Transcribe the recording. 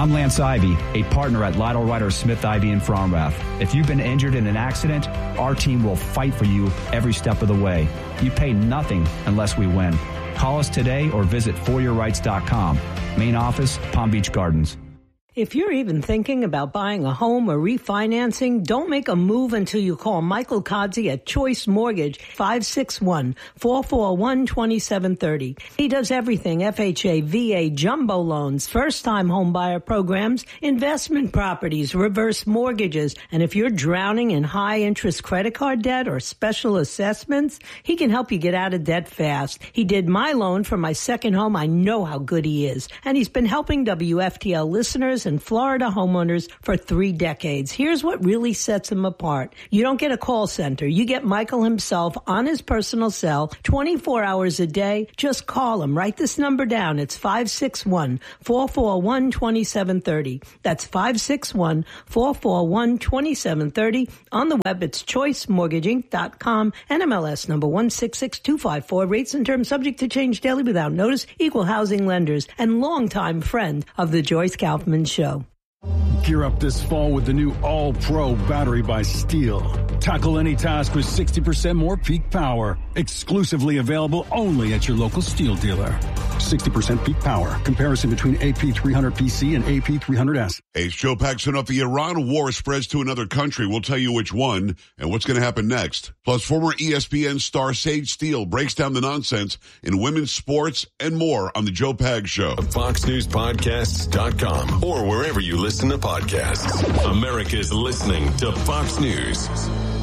I'm Lance Ivy, a partner at Lytle Ryder Smith Ivy in Fromrath. If you've been injured in an accident, our team will fight for you every step of the way. You pay nothing unless we win. Call us today or visit foryourrights.com. Main office, Palm Beach Gardens. If you're even thinking about buying a home or refinancing, don't make a move until you call Michael Kodzi at Choice Mortgage, 561-441-2730. He does everything: FHA, VA, jumbo loans, first-time home buyer programs, investment properties, reverse mortgages. And if you're drowning in high-interest credit card debt or special assessments, he can help you get out of debt fast. He did my loan for my second home. I know how good he is. And he's been helping WFTL listeners and Florida homeowners for 3 decades. Here's what really sets him apart. You don't get a call center. You get Michael himself on his personal cell 24 hours a day. Just call him. Write this number down. It's 561-441-2730. That's 561-441-2730. On the web, it's choicemortgaging.com. NMLS number 166254. Rates and terms subject to change daily without notice. Equal housing lenders and longtime friend of the Joyce Kaufman Show. Gear up this fall with the new All-Pro battery by Steel. Tackle any task with 60% more peak power. Exclusively available only at your local Steel dealer. 60% peak power. Comparison between AP300PC and AP300S. Hey, it's Joe Paxson. If the Iran war spreads to another country, we'll tell you which one and what's going to happen next. Plus, former ESPN star Sage Steele breaks down the nonsense in women's sports and more on the Joe Pags Show. FoxNewsPodcasts.com or wherever you listen to podcasts. America's listening to Fox News.